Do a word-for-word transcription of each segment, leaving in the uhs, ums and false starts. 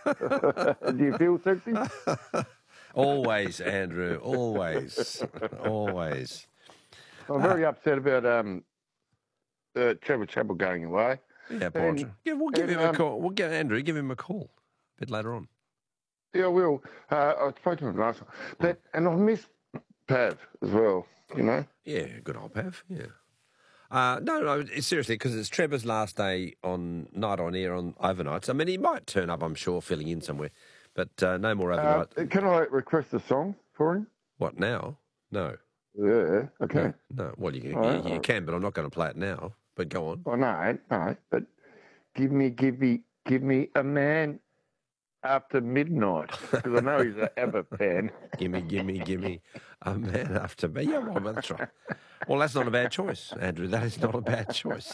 Do you feel sexy? Always, Andrew. Always. Always. I'm very uh, upset about um, uh, Trevor Chappell going away. Yeah, poor And, yeah, we'll give and, him a um, call. We'll get Andrew, give him a call a bit later on. Yeah, I will. Uh, I spoke to him last time. But, mm. And I've missed Pav as well, you know? Yeah, good old Pav, yeah. Uh, no, no, seriously, because it's Trevor's last day on night on air on overnights. I mean, he might turn up, I'm sure, filling in somewhere, but uh, no more overnight. Uh, can I request a song for him? What, now? No. Yeah, okay. No, no. Well, you, you, right, you, you can, but I'm not going to play it now. But go on. Oh, no, no, but give me, give me, give me a man after midnight, because I know he's an ABBA fan. Gimme, gimme, gimme a man after me. Yeah, well, that's right. Well, that's not a bad choice, Andrew. That is not a bad choice.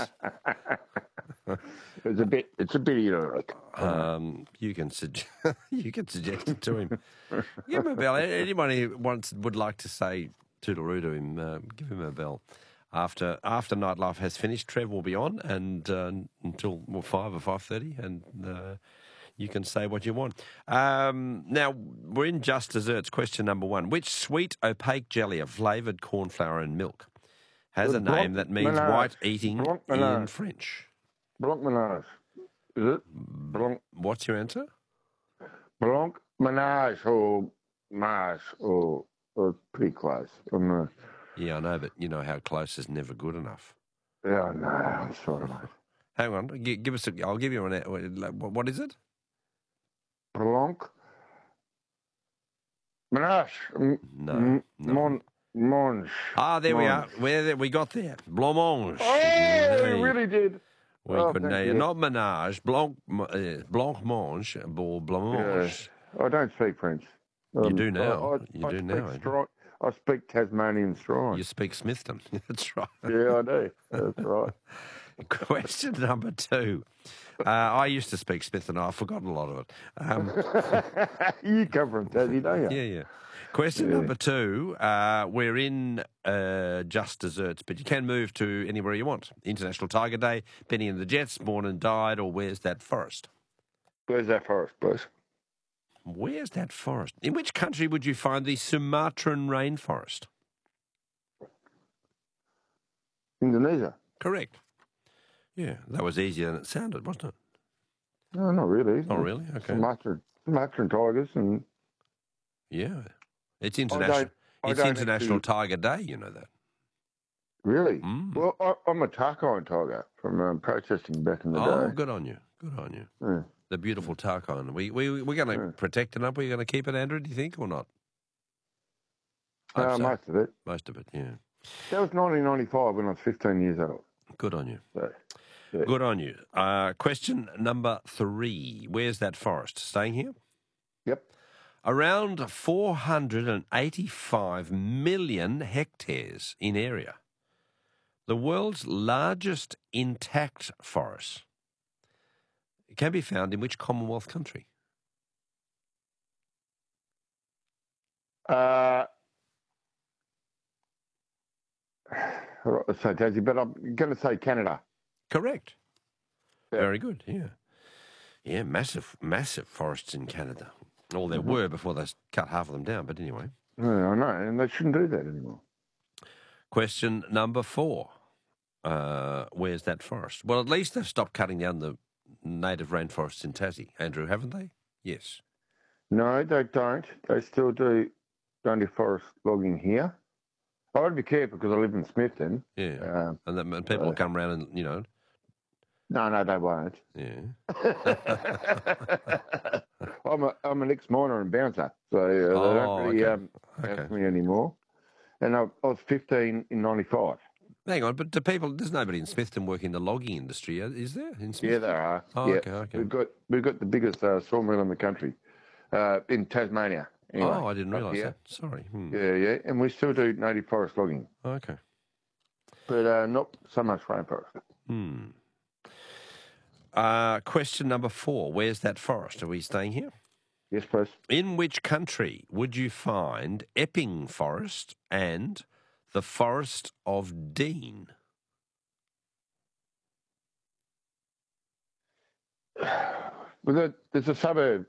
It's a bit, it's a bit ironic. Um, you can suggest, you can suggest it to him. Give him a bell. Anyone who wants would like to say toodle-oo to him, uh, give him a bell. After after Nightlife has finished, Trev will be on and uh, until well, five or five thirty, and. Uh, You can say what you want. Um, now, we're in Just Desserts. Question number one. Which sweet, opaque jelly of flavoured corn flour and milk has a name that means white eating in French? Blanc Menage. Is it? Blanc. What's your answer? Blanc Menage or Mars or, or pretty close. I'm, uh, yeah, I know, but you know how close is never good enough. Yeah, I know. I'm sorry. Hang on. Give, give us a, I'll give you an... What is it? Blanc Menage. No. M- no. Mon- Mange. Ah, there Mange. we are. Where we got there. Blancmange. Oh, yeah, we really did. We oh, could name not Menage, Blanc, uh, Blancmange, or Blancmange. Yeah. I don't speak French. Um, you do now. I, I, you I do now. Stri- I speak Tasmanian Strine. You speak Smithton. That's right. Yeah, I do. That's right. Question number two. Uh, I used to speak Smithton. I've forgotten a lot of it. Um, you come from Tassie, don't you? Yeah, yeah. Question yeah. number two. Uh, we're in uh, Just Desserts, but you can move to anywhere you want. International Tiger Day, Benny and the Jets, Born and Died, or Where's That Forest? Where's that forest, please? Where's that forest? In which country would you find the Sumatran rainforest? Indonesia. Correct. Yeah, that was easier than it sounded, wasn't it? No, not really. Oh, really? Okay. Sumatran, Sumatran tigers and... Yeah. It's international, it's international to... Tiger Day, you know that. Really? Mm. Well, I, I'm a Tarkine tiger from um, protesting back in the oh, day. Oh, good on you. Good on you. Yeah. The beautiful Tarkine. We, we, we're going to yeah. protect it up. Are you going to keep it, Andrew, do you think, or not? Uh, so. Most of it. Most of it, yeah. That was nineteen ninety-five when I was fifteen years old. Good on you. So, yeah. Good on you. Uh, question number three. Where's that forest? Staying here? Yep. Around four hundred eighty-five million hectares in area. The world's largest intact forest. It can be found in which Commonwealth country? Uh, so, Tassie, but I'm going to say Canada. Correct. Yeah. Very good, yeah. Yeah, massive, massive forests in Canada. Well, there mm-hmm. were before they cut half of them down, but anyway. Yeah, I know, and they shouldn't do that anymore. Question number four. Uh, where's that forest? Well, at least they've stopped cutting down the native rainforests in Tassie, Andrew, haven't they? Yes. No, they don't. They still do native forest logging here. I would be careful because I live in Smithton. Yeah, um, and, then, and people uh, will come around and, you know... No, no, they won't. Yeah. I'm, a, I'm an ex-miner and bouncer, so uh, oh, they don't really okay. um, okay. ask me anymore. And I, I was fifteen in ninety-five. Hang on, but do people? There's nobody in Smithton working in the logging industry, is there? In Smithton? Yeah, there are. Oh, yeah. okay, okay. We've got we've got the biggest uh, sawmill in the country, uh, in Tasmania. Anyway, oh, I didn't realise that. Sorry. Hmm. Yeah, yeah, and we still do native forest logging. Okay. But uh, not so much rainforest. Hmm. Uh, question number four. Where's that forest? Are we staying here? Yes, please. In which country would you find Epping Forest and the Forest of Dean? Well, there's a suburb